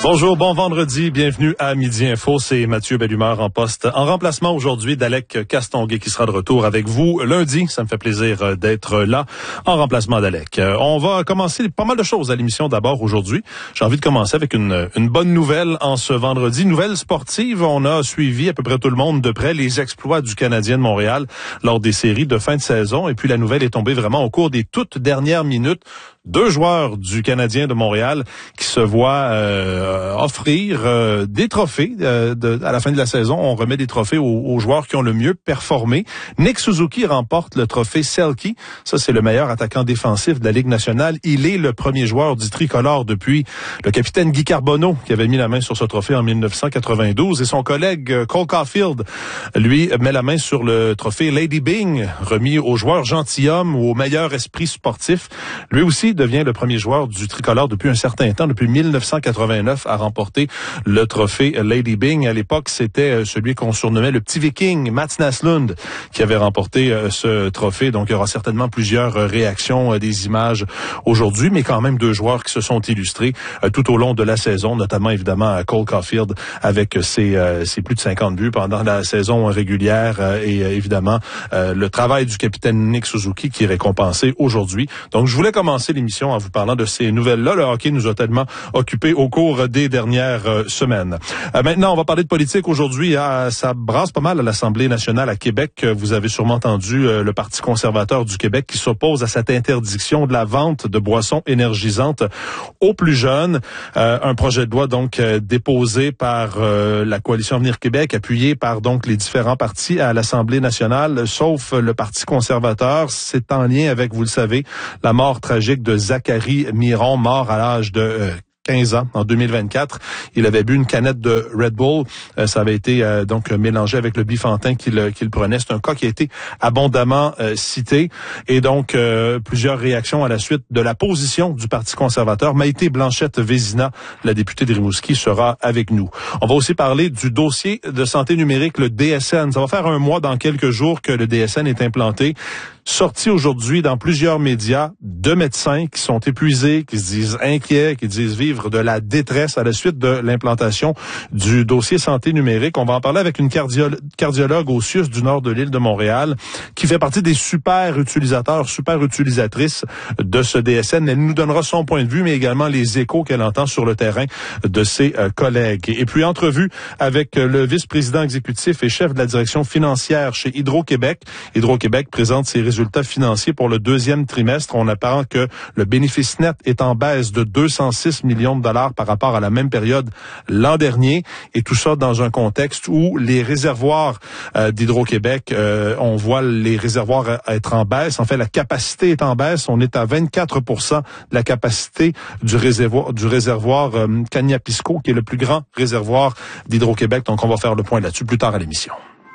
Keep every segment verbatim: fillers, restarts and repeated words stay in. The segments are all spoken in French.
Bonjour, bon vendredi, bienvenue à Midi Info, c'est Mathieu Bellumeur en poste, en remplacement aujourd'hui d'Alec Castonguay qui sera de retour avec vous lundi. Ça me fait plaisir d'être là en remplacement d'Alec. On va commencer pas mal de choses à l'émission d'abord aujourd'hui. J'ai envie de commencer avec une, une bonne nouvelle en ce vendredi. Nouvelle sportive, on a suivi à peu près tout le monde de près les exploits du Canadien de Montréal lors des séries de fin de saison. Et puis la nouvelle est tombée vraiment au cours des toutes dernières minutes. Deux joueurs du Canadien de Montréal qui se voient euh, offrir euh, des trophées euh, de, à la fin de la saison. On remet des trophées aux, aux joueurs qui ont le mieux performé. Nick Suzuki remporte le trophée Selke. Ça, c'est le meilleur attaquant défensif de la Ligue nationale. Il est le premier joueur du tricolore depuis le capitaine Guy Carbonneau qui avait mis la main sur ce trophée en dix-neuf cent quatre-vingt-douze. Et son collègue Cole Caulfield, lui, met la main sur le trophée Lady Byng, remis au joueur gentilhomme ou au meilleur esprit sportif. Lui aussi devient le premier joueur du tricolore depuis un certain temps, depuis dix-neuf cent quatre-vingt-neuf, à remporter le trophée Lady Byng. À l'époque, c'était celui qu'on surnommait le petit viking, Mats Naslund, qui avait remporté ce trophée. Donc, il y aura certainement plusieurs réactions, des images aujourd'hui, mais quand même deux joueurs qui se sont illustrés tout au long de la saison, notamment évidemment Cole Caulfield avec ses, ses plus de cinquante buts pendant la saison régulière et évidemment le travail du capitaine Nick Suzuki qui est récompensé aujourd'hui. Donc, je voulais commencer l'émission en vous parlant de ces nouvelles-là. Le hockey nous a tellement occupés au cours des dernières euh, semaines. Euh, maintenant, on va parler de politique aujourd'hui. Hein, ça brasse pas mal à l'Assemblée nationale à Québec. Vous avez sûrement entendu euh, le Parti conservateur du Québec qui s'oppose à cette interdiction de la vente de boissons énergisantes aux plus jeunes. Euh, un projet de loi donc euh, déposé par euh, la Coalition Avenir Québec, appuyé par donc les différents partis à l'Assemblée nationale, sauf le Parti conservateur. C'est en lien avec, vous le savez, la mort tragique de Zachary Miron, mort à l'âge de euh, quinze ans, en deux mille vingt-quatre. Il avait bu une canette de Red Bull. Euh, ça avait été euh, donc mélangé avec le Bifantin qu'il qu'il prenait. C'est un cas qui a été abondamment euh, cité. Et donc, euh, plusieurs réactions à la suite de la position du Parti conservateur. Maïté Blanchette-Vézina, la députée de Rimouski, sera avec nous. On va aussi parler du dossier de santé numérique, le D S N. Ça va faire un mois dans quelques jours que le D S N est implanté. Sorti aujourd'hui dans plusieurs médias de médecins qui sont épuisés, qui se disent inquiets, qui disent vivre de la détresse à la suite de l'implantation du dossier santé numérique. On va en parler avec une cardiolo- cardiologue au C I U S du nord de l'île de Montréal qui fait partie des super utilisateurs, super utilisatrices de ce D S N. Elle nous donnera son point de vue, mais également les échos qu'elle entend sur le terrain de ses euh, collègues. Et puis, entrevue avec le vice-président exécutif et chef de la direction financière chez Hydro-Québec. Hydro-Québec présente ses résultats résultats financiers pour le deuxième trimestre. On apprend que le bénéfice net est en baisse de deux cent six millions de dollars par rapport à la même période l'an dernier. Et tout ça dans un contexte où les réservoirs euh, d'Hydro-Québec, euh, on voit les réservoirs être en baisse. En fait, la capacité est en baisse. On est à vingt-quatre pour cent de la capacité du réservoir, du réservoir euh, Cagnapisco, qui est le plus grand réservoir d'Hydro-Québec. Donc, on va faire le point là-dessus plus tard à l'émission.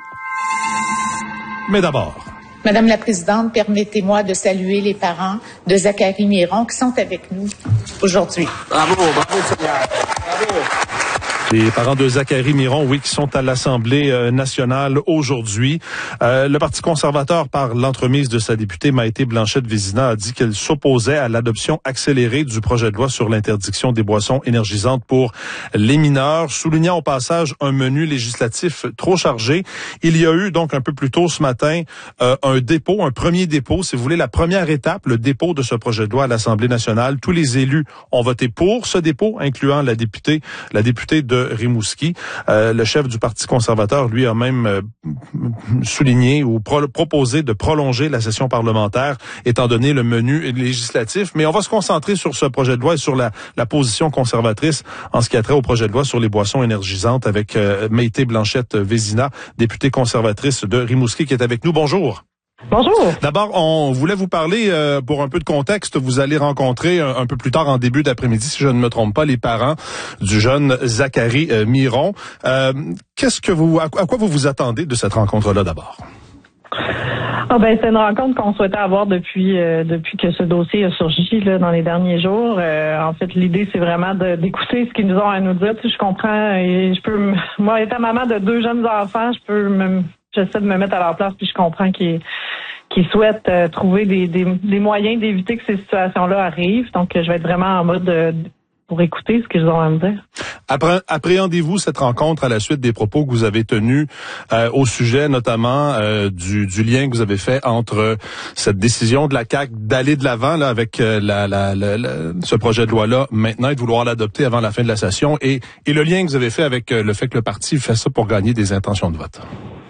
Mais d'abord... Madame la Présidente, permettez-moi de saluer les parents de Zachary Miron qui sont avec nous aujourd'hui. Bravo, bravo, Seigneur. Bravo. Les parents de Zachary Miron, oui, qui sont à l'Assemblée euh, nationale aujourd'hui. Euh, le Parti conservateur, par l'entremise de sa députée Maïté Blanchette-Vézina, a dit qu'elle s'opposait à l'adoption accélérée du projet de loi sur l'interdiction des boissons énergisantes pour les mineurs, soulignant au passage un menu législatif trop chargé. Il y a eu donc un peu plus tôt ce matin euh, un dépôt, un premier dépôt, si vous voulez, la première étape, le dépôt de ce projet de loi à l'Assemblée nationale. Tous les élus ont voté pour ce dépôt, incluant la députée, la députée de Rimouski. Euh, le chef du Parti conservateur, lui, a même euh, souligné ou pro- proposé de prolonger la session parlementaire, étant donné le menu législatif. Mais on va se concentrer sur ce projet de loi et sur la, la position conservatrice en ce qui a trait au projet de loi sur les boissons énergisantes avec euh, Maïté Blanchette-Vézina, députée conservatrice de Rimouski, qui est avec nous. Bonjour. Bonjour. D'abord, on voulait vous parler, euh, pour un peu de contexte, vous allez rencontrer un, un peu plus tard en début d'après-midi, si je ne me trompe pas, les parents du jeune Zachary euh, Miron. Euh, qu'est-ce que vous, à, à quoi vous vous attendez de cette rencontre-là d'abord? Ah ben c'est une rencontre qu'on souhaitait avoir depuis euh, depuis que ce dossier a surgi là, dans les derniers jours. Euh, en fait, l'idée c'est vraiment de, d'écouter ce qu'ils nous ont à nous dire. Tu sais, je comprends et je peux, moi étant maman de deux jeunes enfants, je peux me, j'essaie de me mettre à leur place puis je comprends qu'ils qu'ils souhaitent euh, trouver des, des des moyens d'éviter que ces situations-là arrivent. Donc, je vais être vraiment en mode de, pour écouter ce qu'ils ont à me dire. Après, appréhendez-vous cette rencontre à la suite des propos que vous avez tenus euh, au sujet notamment euh, du, du lien que vous avez fait entre cette décision de la C A Q d'aller de l'avant là avec euh, la, la, la, la, ce projet de loi-là maintenant et de vouloir l'adopter avant la fin de la session et, et le lien que vous avez fait avec euh, le fait que le parti fait ça pour gagner des intentions de vote?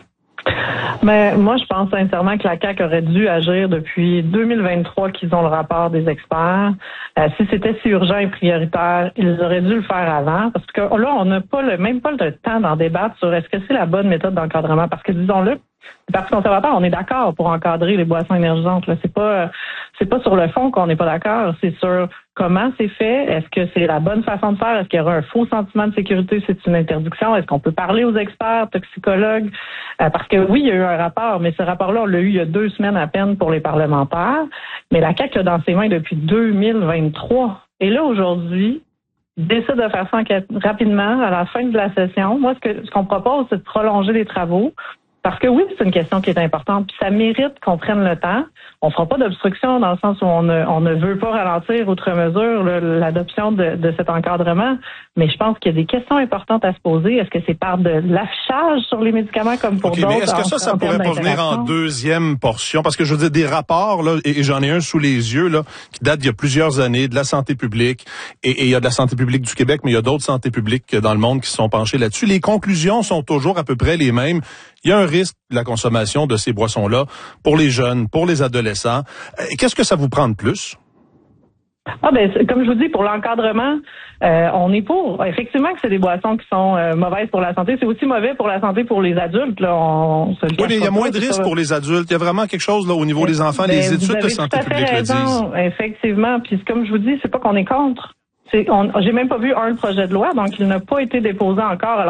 Mais moi, je pense sincèrement que la C A Q aurait dû agir depuis deux mille vingt-trois qu'ils ont le rapport des experts. Euh, si c'était si urgent et prioritaire, ils auraient dû le faire avant. Parce que là, on n'a pas le même pas le temps d'en débattre sur est-ce que c'est la bonne méthode d'encadrement. Parce que disons-le, le Parti conservateur, on est d'accord pour encadrer les boissons énergisantes. Là, c'est pas c'est pas sur le fond qu'on n'est pas d'accord, c'est sur comment c'est fait. Est-ce que c'est la bonne façon de faire? Est-ce qu'il y aura un faux sentiment de sécurité si c'est une interdiction? Est-ce qu'on peut parler aux experts, toxicologues? Euh, parce que oui, il y a eu un rapport, mais ce rapport-là, on l'a eu il y a deux semaines à peine pour les parlementaires. Mais la C A Q l'a dans ses mains depuis deux mille vingt-trois. Et là, aujourd'hui, décide de faire ça rapidement à la fin de la session. Moi, ce que ce qu'on propose, c'est de prolonger les travaux. Parce que oui, c'est une question qui est importante, puis ça mérite qu'on prenne le temps. On fera pas d'obstruction dans le sens où on ne, on ne veut pas ralentir outre mesure là, l'adoption de, de cet encadrement, mais je pense qu'il y a des questions importantes à se poser. Est-ce que c'est par de l'affichage sur les médicaments comme pour okay, d'autres? Mais est-ce que ça, ça pourrait pas venir en deuxième portion? Parce que je veux dire, des rapports, là, et, et j'en ai un sous les yeux, là, qui date d'il y a plusieurs années, de la santé publique, et, et il y a de la santé publique du Québec, mais il y a d'autres santé publiques dans le monde qui se sont penchées là-dessus. Les conclusions sont toujours à peu près les mêmes. Il y a un risque de la consommation de ces boissons-là pour les jeunes, pour les adolescents. Qu'est-ce que ça vous prend de plus? Ah ben, comme je vous dis, pour l'encadrement, euh, on est pour. Effectivement que c'est des boissons qui sont euh, mauvaises pour la santé. C'est aussi mauvais pour la santé pour les adultes. Là, on, on se oui, mais il y a moins de risques pour les adultes. Il y a vraiment quelque chose là au niveau des enfants. Ben, les études de santé publique le disent. Effectivement. Puis comme je vous dis, c'est pas qu'on est contre. C'est, on, j'ai même pas vu un projet de loi, donc il n'a pas été déposé encore. Alors,